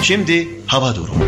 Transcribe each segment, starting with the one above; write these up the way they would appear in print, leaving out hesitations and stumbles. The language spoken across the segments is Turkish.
Şimdi hava durumu.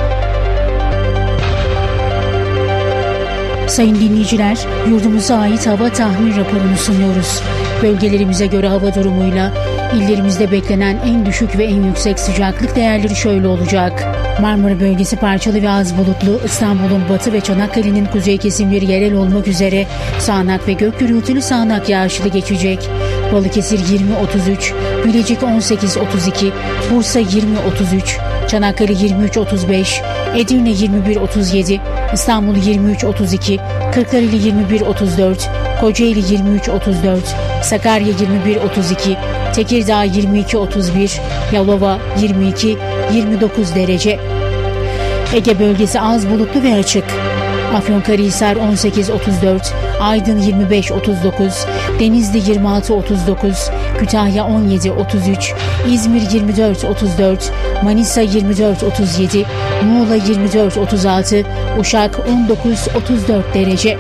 Sayın dinleyiciler, yurdumuza ait hava tahmin raporunu sunuyoruz. Bölgelerimize göre hava durumuyla illerimizde beklenen en düşük ve en yüksek sıcaklık değerleri şöyle olacak. Marmara bölgesi parçalı ve az bulutlu, İstanbul'un batı ve Çanakkale'nin kuzey kesimleri yerel olmak üzere sağanak ve gök gürültülü sağanak yağışlı geçecek. Balıkesir 20-33, Bilecik 18-32, Bursa 20-33, Çanakkale 23-35, Edirne 21-37, İstanbul 23-32, Kırklareli 21-34, Kocaeli 23-34, Sakarya 21-32, Tekirdağ 22-31, Yalova 22-29 derece. Ege bölgesi az bulutlu ve açık. Afyonkarahisar 18-34, Aydın 25-39, Denizli 26-39, Kütahya 17-33, İzmir 24-34, Manisa 24-37, Muğla 24-36, Uşak 19-34 derece.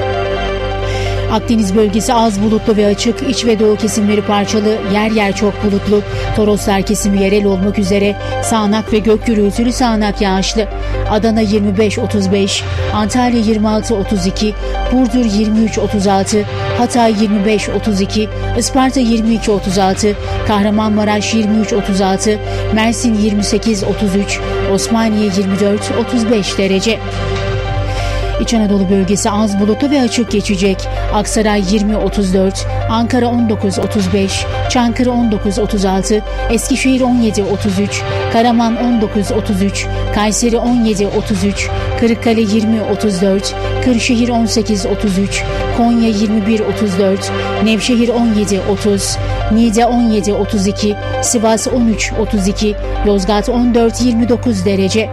Akdeniz bölgesi az bulutlu ve açık, iç ve doğu kesimleri parçalı, yer yer çok bulutlu, Toroslar kesimi yerel olmak üzere sağanak ve gök gürültülü sağanak yağışlı. Adana 25-35, Antalya 26-32, Burdur 23-36, Hatay 25-32, Isparta 22-36, Kahramanmaraş 23-36, Mersin 28-33, Osmaniye 24-35 derece. İç Anadolu bölgesi az bulutlu ve açık geçecek. Aksaray 20-34, Ankara 19-35, Çankırı 19-36, Eskişehir 17-33, Karaman 19-33, Kayseri 17-33, Kırıkkale 20-34, Kırşehir 18-33, Konya 21-34, Nevşehir 17-30, Niğde 17-32, Sivas 13-32, Yozgat 14-29 derece.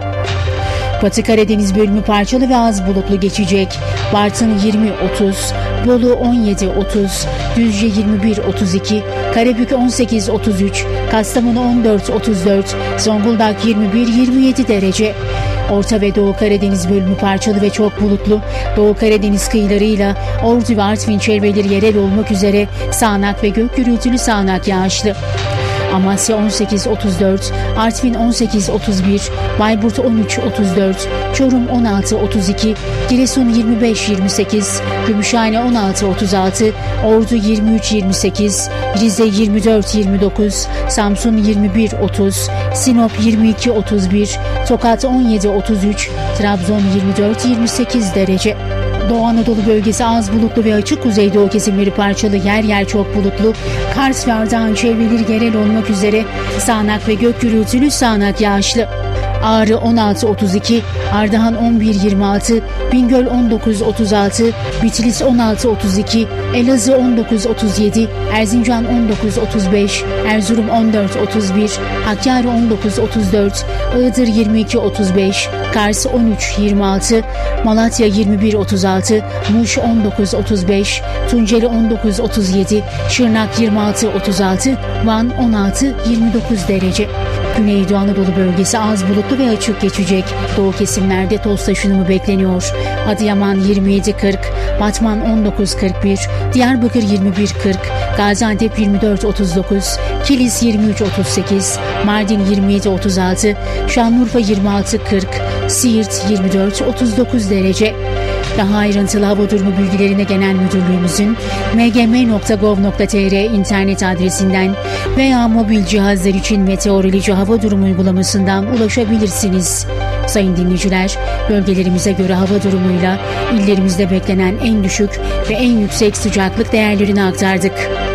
Batı Karadeniz bölümü parçalı ve az bulutlu geçecek. Bartın 20-30, Bolu 17-30, Düzce 21-32, Karabük 18-33, Kastamonu 14-34, Zonguldak 21-27 derece. Orta ve Doğu Karadeniz bölümü parçalı ve çok bulutlu. Doğu Karadeniz kıyılarıyla Ordu ve Artvin çevreleri yerel olmak üzere sağanak ve gök gürültülü sağanak yağışlı. Amasya 18-34, Artvin 18-31, Bayburt 13-34, Çorum 16-32, Giresun 25-28, Gümüşhane 16-36, Ordu 23-28, Rize 24-29, Samsun 21-30, Sinop 22-31, Tokat 17-33, Trabzon 24-28 derece. Doğu Anadolu bölgesi az bulutlu ve açık, kuzeydoğu kesimleri parçalı, yer yer çok bulutlu, Kars ve Ardahan çevreleri yerel olmak üzere sağanak ve gök gürültülü sağanak yağışlı. Ağrı 16-32, Ardahan 11-26, Bingöl 19-36, Bitlis 16-32, Elazığ 19-37, Erzincan 19-35, Erzurum 14-31, Hakkari 19-34, Iğdır 22-35, Kars 13-26, Malatya 21-36, Muş 19-35, Tunceli 19-37, Şırnak 26-36, Van 16-29 derece. Güneydoğu Anadolu bölgesi az bulutlu ve açık geçecek. Doğu kesimlerde toz taşınımı bekleniyor. Adıyaman 27-40, Batman 19-41, Diyarbakır 21-40, Gaziantep 24-39, Kilis 23-38, Mardin 27-36, Şanlıurfa 26-40, Siirt 24-39 derece. Daha ayrıntılı hava durumu bilgilerine Genel Müdürlüğümüzün mgm.gov.tr internet adresinden veya mobil cihazlar için meteoroloji hava durumu uygulamasından ulaşabilirsiniz. Sayın dinleyiciler, bölgelerimize göre hava durumuyla illerimizde beklenen en düşük ve en yüksek sıcaklık değerlerini aktardık.